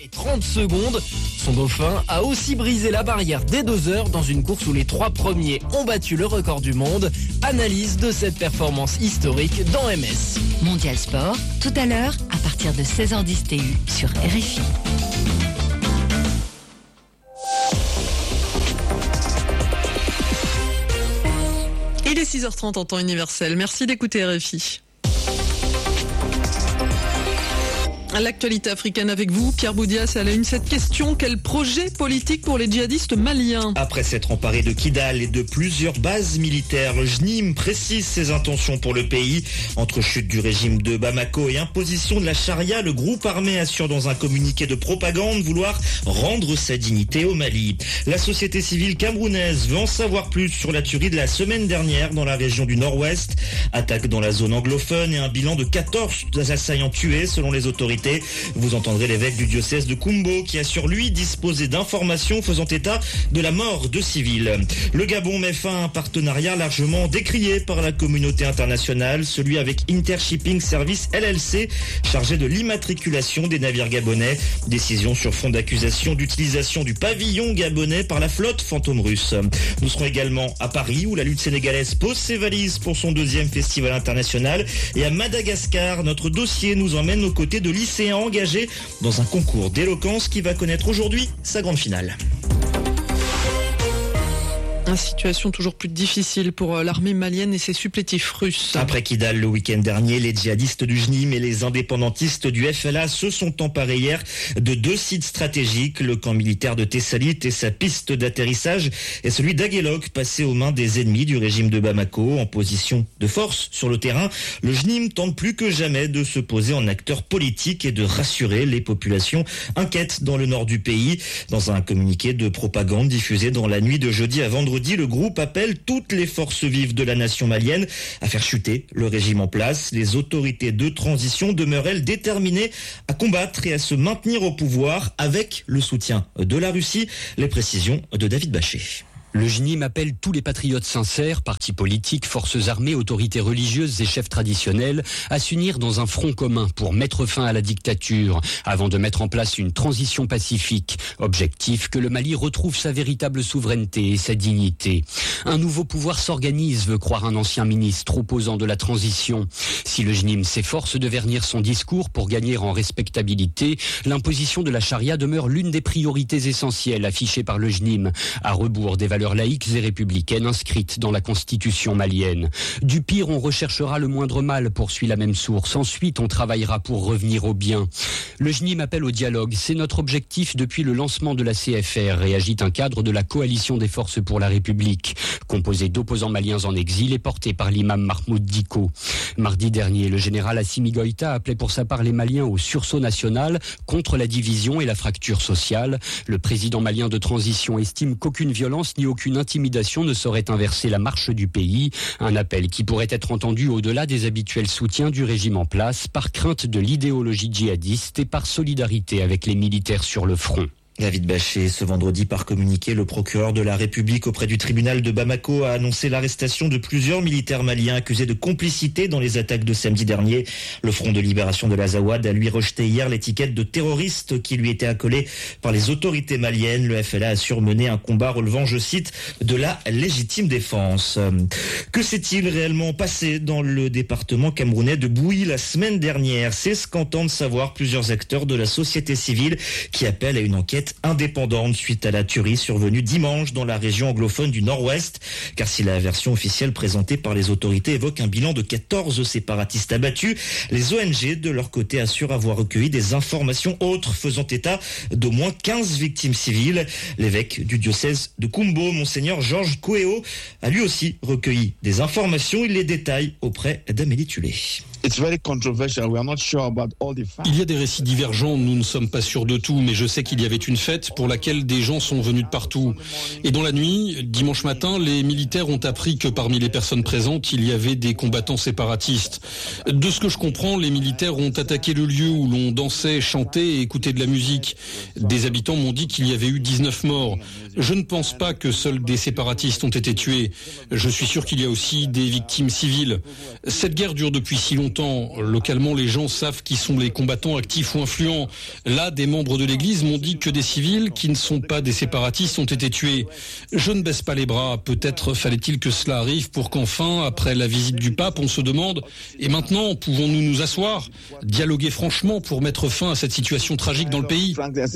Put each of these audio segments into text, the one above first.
et 30 secondes. Son dauphin a aussi brisé la barrière des 2 heures dans une course où les 3 premiers ont battu le record du monde. Analyse de cette performance historique dans MS. Mondial Sport, tout à l'heure, à partir de 16h10 TU sur RFI. Il est 6h30 en temps universel. Merci d'écouter RFI. L'actualité africaine avec vous, Pierre Boudias, à la une cette question. Quel projet politique pour les djihadistes maliens ? Après s'être emparé de Kidal et de plusieurs bases militaires, le JNIM précise ses intentions pour le pays. Entre chute du régime de Bamako et imposition de la charia, le groupe armé assure dans un communiqué de propagande vouloir rendre sa dignité au Mali. La société civile camerounaise veut en savoir plus sur la tuerie de la semaine dernière dans la région du Nord-Ouest. Attaque dans la zone anglophone et un bilan de 14 assaillants tués selon les autorités. Vous entendrez l'évêque du diocèse de Kumbo qui assure lui disposer d'informations faisant état de la mort de civils. Le Gabon met fin à un partenariat largement décrié par la communauté internationale, celui avec Intershipping Service LLC, chargé de l'immatriculation des navires gabonais. Décision sur fond d'accusation d'utilisation du pavillon gabonais par la flotte fantôme russe. Nous serons également à Paris où la lutte sénégalaise pose ses valises pour son 2e festival international et à Madagascar, notre dossier nous emmène aux côtés de lycéens engagés dans un concours d'éloquence qui va connaître aujourd'hui sa grande finale. Une situation toujours plus difficile pour l'armée malienne et ses supplétifs russes. Après Kidal le week-end dernier, les djihadistes du JNIM et les indépendantistes du FLA se sont emparés hier de 2 sites stratégiques, le camp militaire de Tessalit et sa piste d'atterrissage et celui d'Aguelok, passé aux mains des ennemis du régime de Bamako. En position de force sur le terrain, le JNIM tente plus que jamais de se poser en acteur politique et de rassurer les populations inquiètes dans le nord du pays. Dans un communiqué de propagande diffusé dans la nuit de jeudi à vendredi, le groupe appelle toutes les forces vives de la nation malienne à faire chuter le régime en place. Les autorités de transition demeurent, elles, déterminées à combattre et à se maintenir au pouvoir avec le soutien de la Russie. Les précisions de David Bachet. Le JNIM appelle tous les patriotes sincères, partis politiques, forces armées, autorités religieuses et chefs traditionnels à s'unir dans un front commun pour mettre fin à la dictature, avant de mettre en place une transition pacifique. Objectif, que le Mali retrouve sa véritable souveraineté et sa dignité. Un nouveau pouvoir s'organise, veut croire un ancien ministre opposant de la transition. Si le JNIM s'efforce de vernir son discours pour gagner en respectabilité, l'imposition de la charia demeure l'une des priorités essentielles affichées par le JNIM, à rebours des valeurs laïques et républicaines inscrites dans la constitution malienne. Du pire, on recherchera le moindre mal, poursuit la même source. Ensuite, on travaillera pour revenir au bien. Le JNIM appelle au dialogue. C'est notre objectif depuis le lancement de la CFR et agite un cadre de la coalition des forces pour la République, composé d'opposants maliens en exil et porté par l'imam Mahmoud Dicko. Mardi dernier, le général Assimi Goïta appelait pour sa part les Maliens au sursaut national contre la division et la fracture sociale. Le président malien de transition estime qu'aucune violence ni aucune intimidation ne saurait inverser la marche du pays. Un appel qui pourrait être entendu au-delà des habituels soutiens du régime en place, par crainte de l'idéologie djihadiste et par solidarité avec les militaires sur le front. David Bachet, ce vendredi par communiqué, le procureur de la République auprès du tribunal de Bamako a annoncé l'arrestation de plusieurs militaires maliens accusés de complicité dans les attaques de samedi dernier. Le Front de libération de l'Azawad a lui rejeté hier l'étiquette de terroriste qui lui était accolée par les autorités maliennes. Le FLA a surmené un combat relevant, je cite, de la légitime défense. Que s'est-il réellement passé dans le département camerounais de Bouy la semaine dernière? C'est ce qu'entendent savoir plusieurs acteurs de la société civile qui appellent à une enquête indépendante suite à la tuerie survenue dimanche dans la région anglophone du Nord-Ouest. Car si la version officielle présentée par les autorités évoque un bilan de 14 séparatistes abattus, les ONG de leur côté assurent avoir recueilli des informations autres faisant état d'au moins 15 victimes civiles. L'évêque du diocèse de Kumbo, Monseigneur Georges Kouéo, a lui aussi recueilli des informations. Il les détaille auprès d'Amélie Tulé. Il y a des récits divergents, nous ne sommes pas sûrs de tout, mais je sais qu'il y avait une fête pour laquelle des gens sont venus de partout. Et dans la nuit, dimanche matin, les militaires ont appris que parmi les personnes présentes, il y avait des combattants séparatistes. De ce que je comprends, les militaires ont attaqué le lieu où l'on dansait, chantait et écoutait de la musique. Des habitants m'ont dit qu'il y avait eu 19 morts. Je ne pense pas que seuls des séparatistes ont été tués. Je suis sûr qu'il y a aussi des victimes civiles. Cette guerre dure depuis si longtemps. Localement, les gens savent qui sont les combattants actifs ou influents. Là, des membres de l'église m'ont dit que des civils qui ne sont pas des séparatistes ont été tués. Je ne baisse pas les bras. Peut-être fallait-il que cela arrive pour qu'enfin, après la visite du pape, on se demande « Et maintenant, pouvons-nous nous asseoir, dialoguer franchement pour mettre fin à cette situation tragique dans le pays ?»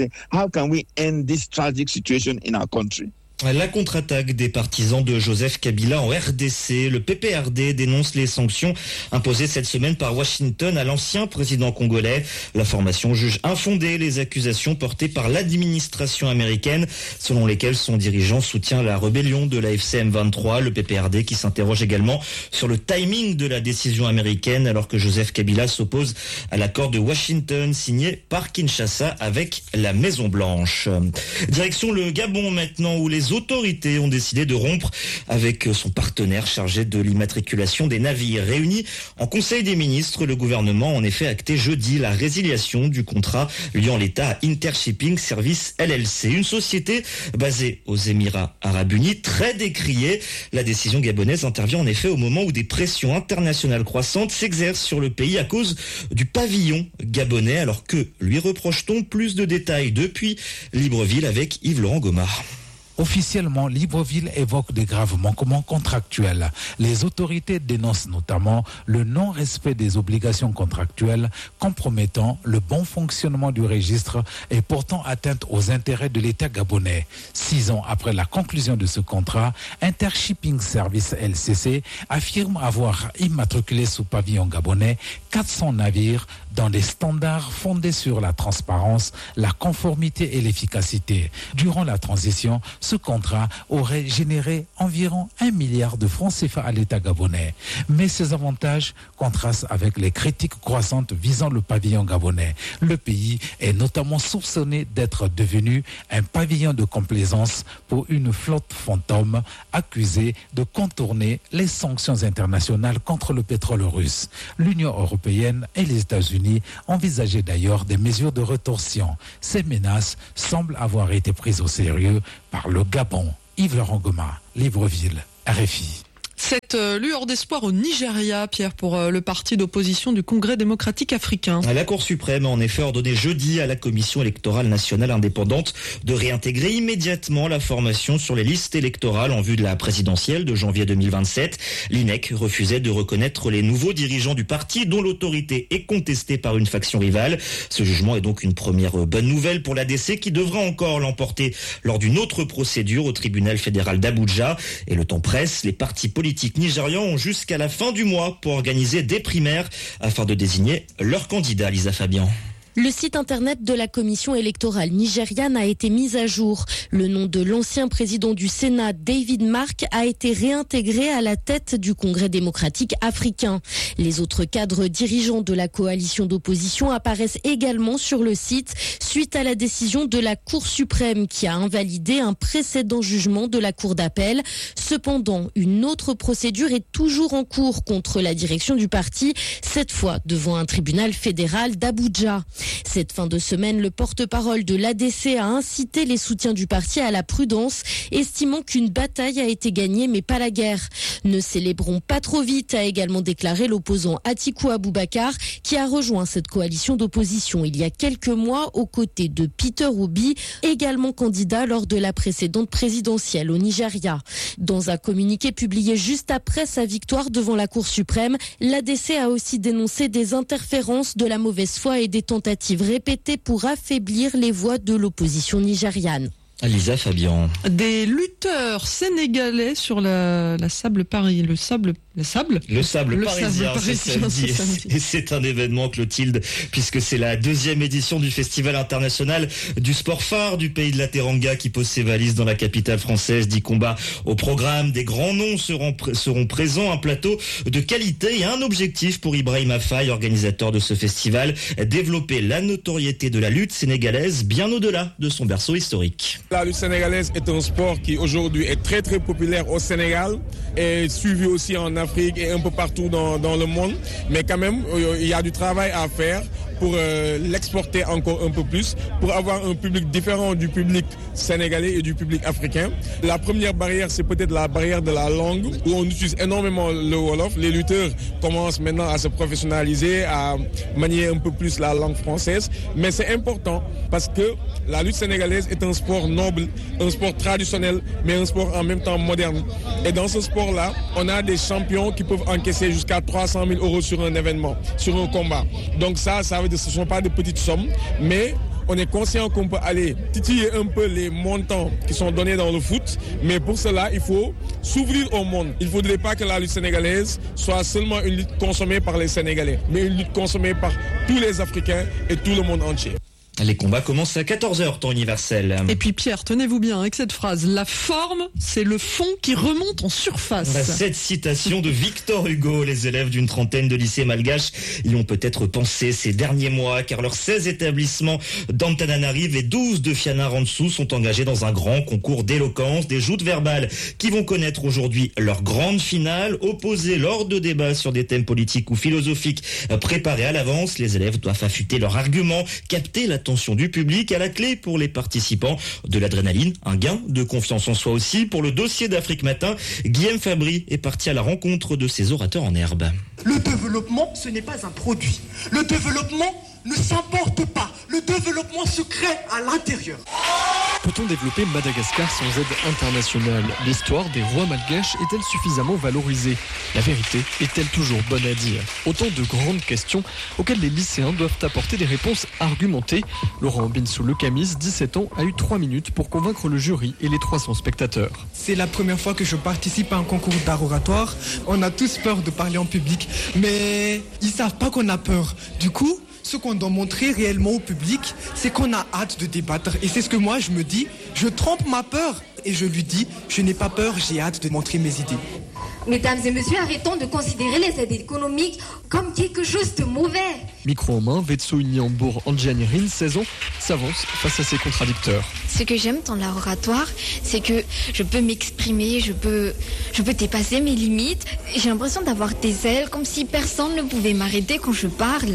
La contre-attaque des partisans de Joseph Kabila en RDC. Le PPRD dénonce les sanctions imposées cette semaine par Washington à l'ancien président congolais. La formation juge infondées les accusations portées par l'administration américaine, selon lesquelles son dirigeant soutient la rébellion de la FCM 23. Le PPRD qui s'interroge également sur le timing de la décision américaine, alors que Joseph Kabila s'oppose à l'accord de Washington signé par Kinshasa avec la Maison-Blanche. Direction le Gabon maintenant, où les autorités ont décidé de rompre avec son partenaire chargé de l'immatriculation des navires. Réunis en Conseil des ministres, le gouvernement a en effet acté jeudi la résiliation du contrat liant l'État à Intershipping Service LLC, une société basée aux Émirats Arabes Unis, très décriée. La décision gabonaise intervient en effet au moment où des pressions internationales croissantes s'exercent sur le pays à cause du pavillon gabonais. Alors que lui reproche-t-on? Plus de détails depuis Libreville avec Yves-Laurent Gomard. Officiellement, Libreville évoque des graves manquements contractuels. Les autorités dénoncent notamment le non-respect des obligations contractuelles compromettant le bon fonctionnement du registre et portant atteinte aux intérêts de l'État gabonais. 6 ans après la conclusion de ce contrat, Intershipping Service LCC affirme avoir immatriculé sous pavillon gabonais 400 navires dans des standards fondés sur la transparence, la conformité et l'efficacité. Durant la transition, ce contrat aurait généré environ 1 milliard de francs CFA à l'État gabonais. Mais ces avantages contrastent avec les critiques croissantes visant le pavillon gabonais. Le pays est notamment soupçonné d'être devenu un pavillon de complaisance pour une flotte fantôme accusée de contourner les sanctions internationales contre le pétrole russe. L'Union européenne et les États-Unis envisageaient d'ailleurs des mesures de rétorsion. Ces menaces semblent avoir été prises au sérieux par le Gabon. Yves-Laurent Gomard, Libreville, RFI. Cette lueur d'espoir au Nigeria, Pierre, pour le parti d'opposition du Congrès démocratique africain. La Cour suprême a en effet ordonné jeudi à la Commission électorale nationale indépendante de réintégrer immédiatement la formation sur les listes électorales en vue de la présidentielle de janvier 2027. L'INEC refusait de reconnaître les nouveaux dirigeants du parti dont l'autorité est contestée par une faction rivale. Ce jugement est donc une première bonne nouvelle pour l'ADC qui devra encore l'emporter lors d'une autre procédure au tribunal fédéral d'Abuja. Et le temps presse, les partis politiques nigérians ont jusqu'à la fin du mois pour organiser des primaires afin de désigner leur candidat. Lisa Fabian. Le site internet de la commission électorale nigériane a été mis à jour. Le nom de l'ancien président du Sénat, David Mark, a été réintégré à la tête du Congrès démocratique africain. Les autres cadres dirigeants de la coalition d'opposition apparaissent également sur le site suite à la décision de la Cour suprême qui a invalidé un précédent jugement de la Cour d'appel. Cependant, une autre procédure est toujours en cours contre la direction du parti, cette fois devant un tribunal fédéral d'Abuja. Cette fin de semaine, le porte-parole de l'ADC a incité les soutiens du parti à la prudence, estimant qu'une bataille a été gagnée mais pas la guerre. Ne célébrons pas trop vite, a également déclaré l'opposant Atiku Abubakar, qui a rejoint cette coalition d'opposition il y a quelques mois aux côtés de Peter Obi, également candidat lors de la précédente présidentielle au Nigeria. Dans un communiqué publié juste après sa victoire devant la Cour suprême, l'ADC a aussi dénoncé des interférences, de la mauvaise foi et des tentatives répétées pour affaiblir les voix de l'opposition nigériane. Lisa Fabian. Des lutteurs sénégalais sur le sable Le sable parisien, c'est samedi. Et c'est un événement, Clotilde, puisque c'est la 2e édition du Festival international du sport phare du pays de la Teranga qui pose ses valises dans la capitale française. 10 combats au programme, des grands noms seront présents, un plateau de qualité et un objectif pour Ibrahima Faye, organisateur de ce festival, développer la notoriété de la lutte sénégalaise bien au-delà de son berceau historique. La lutte sénégalaise est un sport qui aujourd'hui est très très populaire au Sénégal et suivi aussi en Afrique et un peu partout dans le monde, mais quand même il y a du travail à faire pour l'exporter encore un peu plus, pour avoir un public différent du public sénégalais et du public africain. La première barrière, c'est peut-être la barrière de la langue, où on utilise énormément le Wolof. Les lutteurs commencent maintenant à se professionnaliser, à manier un peu plus la langue française, mais c'est important parce que la lutte sénégalaise est un sport noble, un sport traditionnel, mais un sport en même temps moderne. Et dans ce sport-là, on a des champions qui peuvent encaisser jusqu'à 300 000 € sur un événement, sur un combat. Donc ça veut dire que ce ne sont pas de petites sommes, mais on est conscient qu'on peut aller titiller un peu les montants qui sont donnés dans le foot, mais pour cela, il faut s'ouvrir au monde. Il ne faudrait pas que la lutte sénégalaise soit seulement une lutte consommée par les Sénégalais, mais une lutte consommée par tous les Africains et tout le monde entier. Les combats commencent à 14h, temps universel. Et puis Pierre, tenez-vous bien avec cette phrase. La forme, c'est le fond qui remonte en surface. Cette citation de Victor Hugo, les élèves d'une trentaine de lycées malgaches y ont peut-être pensé ces derniers mois, car leurs 16 établissements d'Antananarive et 12 de Fianarantsoa sont engagés dans un grand concours d'éloquence, des joutes verbales qui vont connaître aujourd'hui leur grande finale. Opposés lors de débats sur des thèmes politiques ou philosophiques préparés à l'avance, les élèves doivent affûter leurs arguments, capter l'attention du public. À la clé pour les participants, de l'adrénaline, un gain de confiance en soi aussi. Pour le dossier d'Afrique Matin, Guillaume Fabry est parti à la rencontre de ces orateurs en herbe. Le développement, ce n'est pas un produit. Le développement ne s'importe pas. Le développement se crée à l'intérieur. Peut-on développer Madagascar sans aide internationale? L'histoire des rois malgaches est-elle suffisamment valorisée? La vérité est-elle toujours bonne à dire? Autant de grandes questions auxquelles les lycéens doivent apporter des réponses argumentées. Laurent Binsou-Lecamis, 17 ans, a eu 3 minutes pour convaincre le jury et les 300 spectateurs. C'est la première fois que je participe à un concours d'art oratoire. On a tous peur de parler en public, mais ils savent pas qu'on a peur. Du coup, ce qu'on doit montrer réellement au public, c'est qu'on a hâte de débattre. Et c'est ce que moi je me dis, je trompe ma peur et je lui dis, je n'ai pas peur, j'ai hâte de montrer mes idées. Mesdames et messieurs, arrêtons de considérer les aides économiques comme quelque chose de mauvais. Micro en main, Vetso Nyambour Anjanirin, 16 ans, s'avance face à ses contradicteurs. Ce que j'aime dans l'art oratoire, c'est que je peux m'exprimer, je peux dépasser mes limites. J'ai l'impression d'avoir des ailes, comme si personne ne pouvait m'arrêter quand je parle.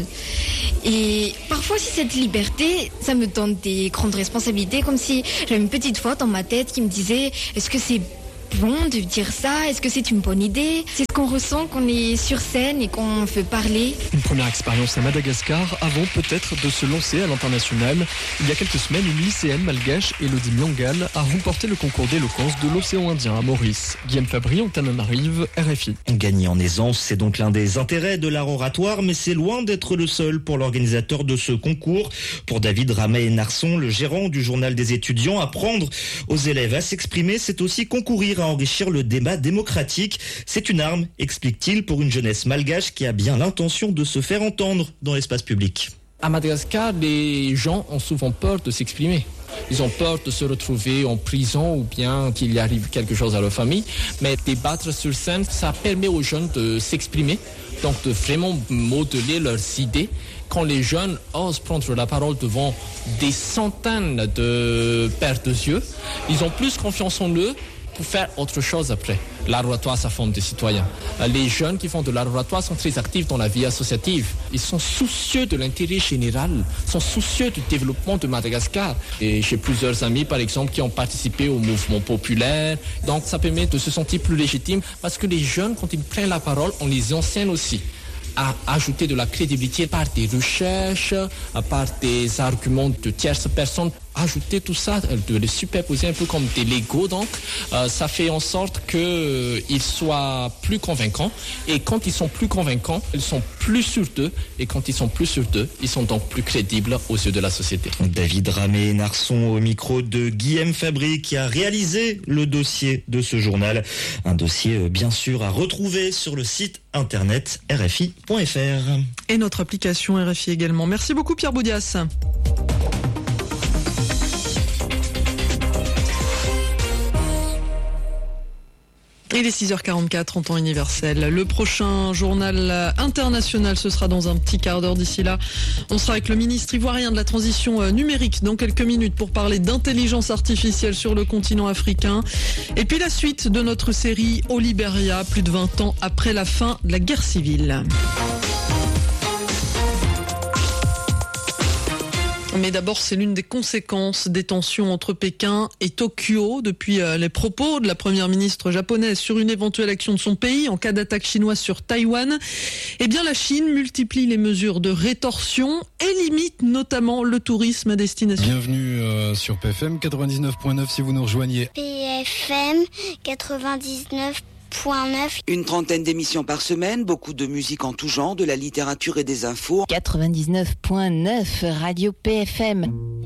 Et parfois aussi cette liberté, ça me donne des grandes responsabilités, comme si j'avais une petite voix dans ma tête qui me disait « Est-ce que c'est bon de dire ça? Est-ce que c'est une bonne idée ?» C'est ce qu'on ressent quand on est sur scène et qu'on veut parler. Une première expérience à Madagascar avant peut-être de se lancer à l'international. Il y a quelques semaines, une lycéenne malgache, Elodie Miangal, a remporté le concours d'éloquence de l'océan Indien à Maurice. Guillaume Fabry, Antananarive, RFI. Gagner en aisance, c'est donc l'un des intérêts de l'art oratoire, mais c'est loin d'être le seul pour l'organisateur de ce concours. Pour David Ramey-Narson, le gérant du journal des étudiants, apprendre aux élèves à s'exprimer, c'est aussi concourir à enrichir le débat démocratique. C'est une arme, explique-t-il, pour une jeunesse malgache qui a bien l'intention de se faire entendre dans l'espace public. À Madagascar, les gens ont souvent peur de s'exprimer. Ils ont peur de se retrouver en prison ou bien qu'il y arrive quelque chose à leur famille. Mais débattre sur scène, ça permet aux jeunes de s'exprimer, donc de vraiment modeler leurs idées. Quand les jeunes osent prendre la parole devant des centaines de paires de yeux, ils ont plus confiance en eux pour faire autre chose après. L'art oratoire, ça forme des citoyens. Les jeunes qui font de l'art oratoire sont très actifs dans la vie associative. Ils sont soucieux de l'intérêt général, sont soucieux du développement de Madagascar. Et j'ai plusieurs amis, par exemple, qui ont participé au mouvement populaire. Donc ça permet de se sentir plus légitime parce que les jeunes, quand ils prennent la parole, on les enseigne aussi à ajouter de la crédibilité par des recherches, par des arguments de tierces personnes. ajouter tout ça, de les superposer un peu comme des Lego, donc ça fait en sorte qu'ils soient plus convaincants. Et quand ils sont plus convaincants, ils sont plus sûrs d'eux. Et quand ils sont plus sûrs d'eux, ils sont donc plus crédibles aux yeux de la société. David Ramé-Narson au micro de Guillaume Fabry qui a réalisé le dossier de ce journal. Un dossier bien sûr à retrouver sur le site internet rfi.fr. Et notre application RFI également. Merci beaucoup Pierre Boudias. Il est 6h44 en temps universel. Le prochain journal international, ce sera dans un petit quart d'heure. D'ici là, on sera avec le ministre ivoirien de la transition numérique dans quelques minutes pour parler d'intelligence artificielle sur le continent africain. Et puis la suite de notre série au Libéria, plus de 20 ans après la fin de la guerre civile. Mais d'abord, c'est l'une des conséquences des tensions entre Pékin et Tokyo depuis les propos de la première ministre japonaise sur une éventuelle action de son pays en cas d'attaque chinoise sur Taïwan. Eh bien, la Chine multiplie les mesures de rétorsion et limite notamment le tourisme à destination. Bienvenue sur PFM 99.9 si vous nous rejoignez. PFM 99.9. Une trentaine d'émissions par semaine, beaucoup de musique en tout genre, de la littérature et des infos. 99.9 Radio PFM.